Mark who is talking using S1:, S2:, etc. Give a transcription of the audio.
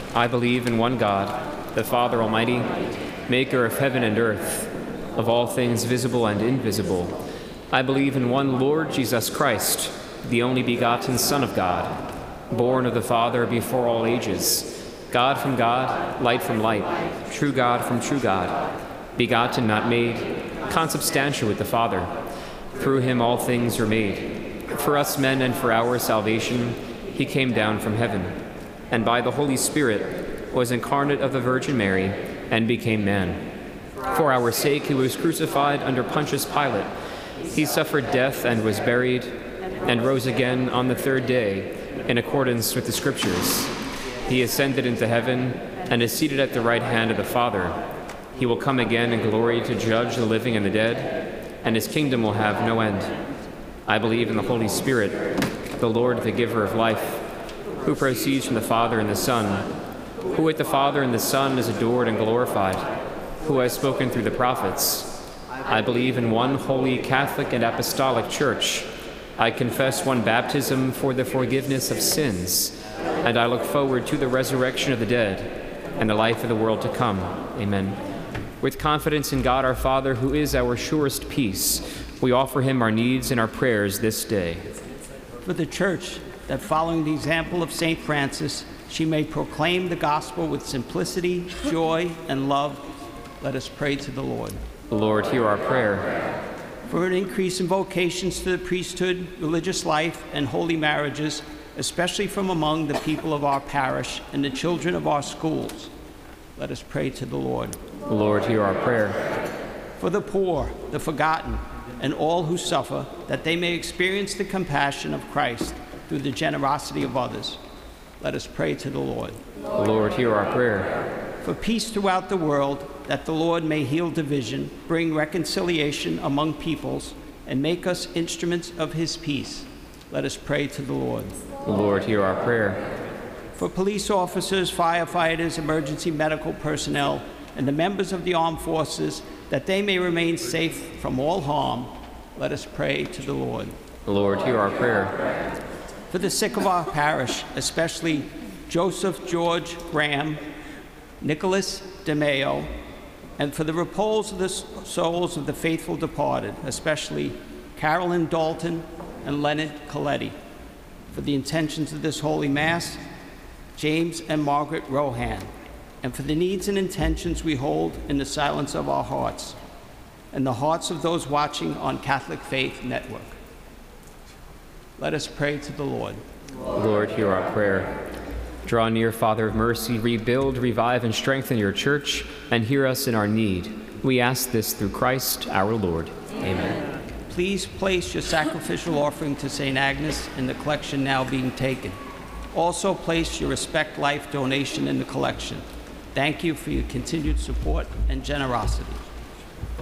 S1: I believe in one God, the Father Almighty, maker of heaven and earth, of all things visible and invisible. I believe in one Lord Jesus Christ, the only begotten Son of God, born of the Father before all ages, God from God, light from light, true God from true God, begotten, not made, consubstantial with the Father. Through him all things were made. For us men and for our salvation, he came down from heaven, and by the Holy Spirit was incarnate of the Virgin Mary and became man. For our sake he was crucified under Pontius Pilate. He suffered death and was buried, and rose again on the third day, in accordance with the Scriptures. He ascended into heaven and is seated at the right hand of the Father. He will come again in glory to judge the living and the dead, and his kingdom will have no end. I believe in the Holy Spirit, the Lord, the giver of life, who proceeds from the Father and the Son, who with the Father and the Son is adored and glorified, who has spoken through the prophets. I believe in one holy Catholic and Apostolic Church. I confess one baptism for the forgiveness of sins, and I look forward to the resurrection of the dead and the life of the world to come. Amen. With confidence in God our Father, who is our surest peace, we offer him our needs and our prayers this day.
S2: For the Church, that following the example of St. Francis, she may proclaim the gospel with simplicity, joy, and love, let us pray to the Lord.
S1: Lord, hear our prayer.
S2: For an increase in vocations to the priesthood, religious life, and holy marriages, especially from among the people of our parish and the children of our schools, let us pray to the Lord.
S1: Lord, hear our prayer.
S2: For the poor, the forgotten, and all who suffer, that they may experience the compassion of Christ through the generosity of others, let us pray to the Lord.
S1: Lord, hear our prayer.
S2: For peace throughout the world, that the Lord may heal division, bring reconciliation among peoples, and make us instruments of his peace, let us pray to the Lord.
S1: Lord, hear our prayer.
S2: For police officers, firefighters, emergency medical personnel, and the members of the armed forces, that they may remain safe from all harm, let us pray to the Lord.
S1: Lord, hear our prayer.
S2: For the sick of our parish, especially Joseph George Graham, Nicholas DeMeo, and for the repose of the souls of the faithful departed, especially Carolyn Dalton and Leonard Coletti. For the intentions of this Holy Mass, James and Margaret Rohan, and for the needs and intentions we hold in the silence of our hearts, and the hearts of those watching on Catholic Faith Network. Let us pray to the Lord.
S1: Lord, hear our prayer. Draw near, Father of mercy, rebuild, revive, and strengthen your church, and hear us in our need. We ask this through Christ our Lord. Amen.
S2: Please place your sacrificial offering to St. Agnes in the collection now being taken. Also place your Respect Life donation in the collection. Thank you for your continued support and generosity.